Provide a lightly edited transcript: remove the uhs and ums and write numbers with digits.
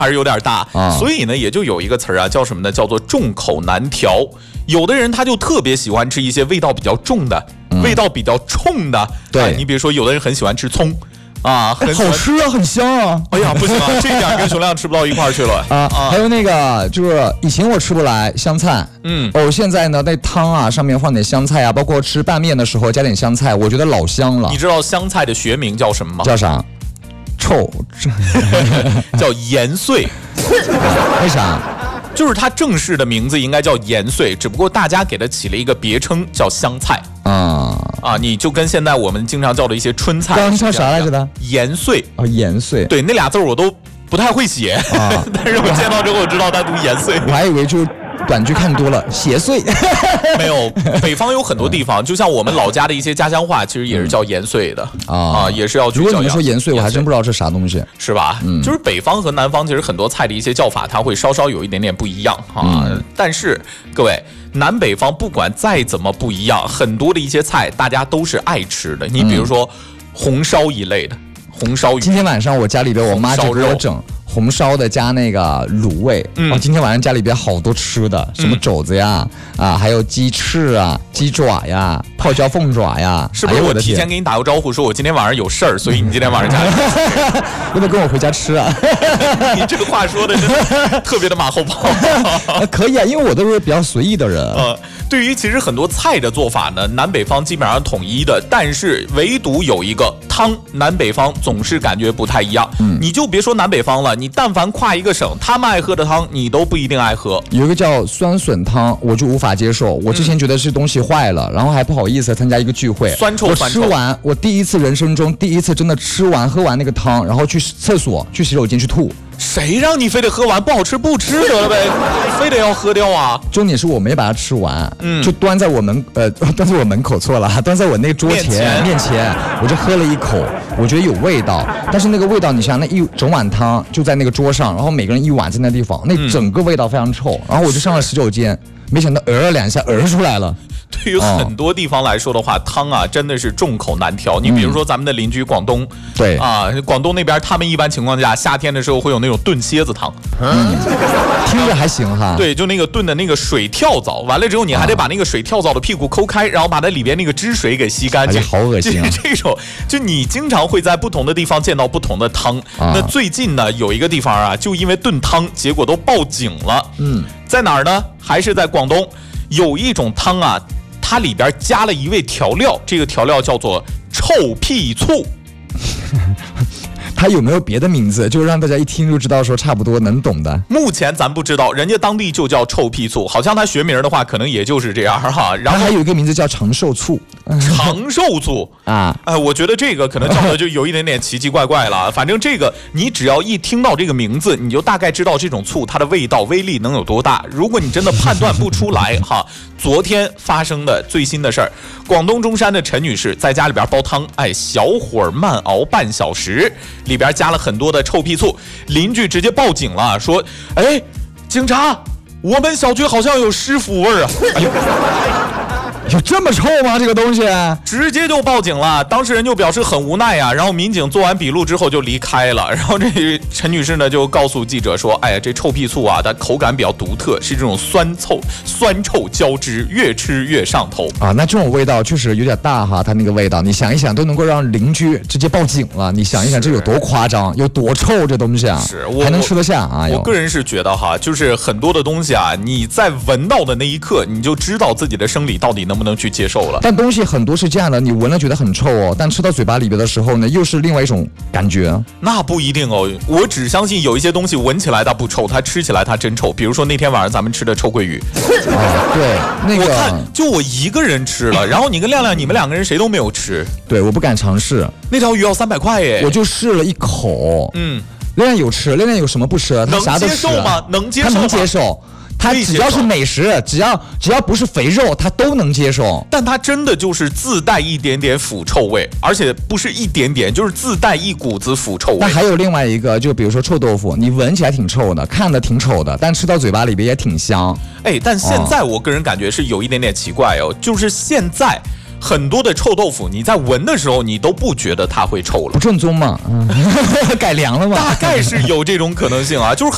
还是有点大，所以呢，也就有一个词儿啊，叫什么呢？叫做众口难调。有的人他就特别喜欢吃一些味道比较重的、味道比较冲的。 对， 你比如说，有的人很喜欢吃葱。啊， 好吃啊，很香啊！ 哎呀，不行啊，这点跟熊亮吃不到一块儿去了啊！还有那个，就是以前我吃不来香菜，现在呢，那汤啊上面放点香菜啊，包括吃拌面的时候加点香菜，我觉得老香了。 你知道香菜的学名叫什么吗？ 叫啥？臭， 叫盐碎。 为啥？ 就是它正式的名字应该叫盐碎，只不过大家给它起了一个别称叫香菜。你就跟现在我们经常叫的一些春菜， 刚叫啥来着的？ 盐碎。 盐碎。 对，那俩字我都不太会写，但是我见到之后我知道它读盐碎。 我还以为就短剧看多了，邪祟。 没有，北方有很多地方，就像我们老家的一些家乡话，其实也是叫盐碎的也是要去叫。 如果你们说盐碎，我还真不知道是啥东西， 是吧？就是北方和南方其实很多菜的一些叫法，它会稍稍有一点点不一样但是各位，南北方不管再怎么不一样，很多的一些菜大家都是爱吃的。你比如说红烧一类的，红烧鱼。 今天晚上我家里边我妈就给我整红烧的加那个卤味，今天晚上家里边好多吃的，什么肘子呀，还有鸡翅啊、鸡爪呀、泡椒凤爪呀， 是不是？我提前给你打个招呼，说我今天晚上有事儿，所以你今天晚上家里要不要跟我回家吃啊？ 你这个话说的真的特别的马后炮。 可以啊，因为我都是比较随意的人。 对于其实很多菜的做法呢，南北方基本上统一的，但是唯独有一个汤，南北方总是感觉不太一样。你就别说南北方了，你但凡跨一个省，他们爱喝的汤，你都不一定爱喝。 有一个叫酸笋汤，我就无法接受。我之前觉得是东西坏了，然后还不好意思参加一个聚会， 酸臭。 我吃完，我人生中第一次真的吃完喝完那个汤，然后去厕所去洗手间去吐。 谁让你非得喝完？不好吃不吃得了呗，非得要喝掉啊！ 重点是我没把它吃完，就端在我门口错了，端在我那个桌前面前，我就喝了一口，我觉得有味道，但是那个味道，你想那一整碗汤就在那个桌上，然后每个人一碗在那地方，那整个味道非常臭，然后我就上了洗手间，没想到了两下出来了。 对于很多地方来说的话，汤啊真的是众口难调。你比如说咱们的邻居广东， 对广东那边他们一般情况下夏天的时候会有那种炖蝎子汤， 听着还行哈。 对，就那个炖的那个水跳蚤，完了之后你还得把那个水跳蚤的屁股抠开，然后把它里边那个汁水给吸干净， 好恶心。 这种就你经常会在不同的地方见到不同的汤。那最近呢有一个地方啊，就因为炖汤，结果都报警了。在哪儿呢？还是在广东，有一种汤啊。它里边加了一味调料，这个调料叫做臭屁醋。 它有没有别的名字，就让大家一听就知道说差不多能懂的？ 目前咱不知道，人家当地就叫臭屁醋，好像它学名的话可能也就是这样哈。然后还有一个名字叫长寿醋。 长寿醋啊，我觉得这个可能叫的就有一点点奇奇怪怪了。反正这个你只要一听到这个名字，你就大概知道这种醋它的味道威力能有多大。如果你真的判断不出来哈，昨天发生的最新的事儿，广东中山的陈女士在家里边煲汤，小火慢熬半小时，里边加了很多的臭屁醋，邻居直接报警了，说警察，我们小区好像有尸腐味儿啊！哎呦。 有这么臭吗？这个东西直接就报警了，当事人就表示很无奈呀。然后民警做完笔录之后就离开了。然后这陈女士呢就告诉记者说：“这臭屁醋啊，它口感比较独特，是这种酸臭交织，越吃越上头啊。那这种味道确实有点大哈，它那个味道，你想一想都能够让邻居直接报警了。你想一想这有多夸张，有多臭这东西啊？ 是， 还能吃得下啊？ 我个人是觉得哈，就是很多的东西啊，你在闻到的那一刻，你就知道自己的生理到底能不能去接受了。 但东西很多是这样的，你闻了觉得很臭哦，但吃到嘴巴里边的时候呢，又是另外一种感觉。 那不一定哦，我只相信有一些东西闻起来它不臭，它吃起来它真臭。比如说那天晚上咱们吃的臭鳜鱼， 对，那个我看就我一个人吃了，然后你跟亮亮你们两个人谁都没有吃。 对，我不敢尝试， 那条鱼要300块耶， 我就试了一口。亮亮有吃，亮亮有什么不吃？他啥都吃。 能接受吗？能接受吗？ 他能接受。他只要是美食，只要不是肥肉，他都能接受。 但它真的就是自带一点点腐臭味，而且不是一点点，就是自带一股子腐臭味。 那还有另外一个，就比如说臭豆腐，你闻起来挺臭的，看着挺丑的，但吃到嘴巴里边也挺香。 但现在我个人感觉是有一点点奇怪哦，就是现在很多的臭豆腐，你在闻的时候，你都不觉得它会臭了， 不正宗嘛，改良了嘛， 大概是有这种可能性啊，就是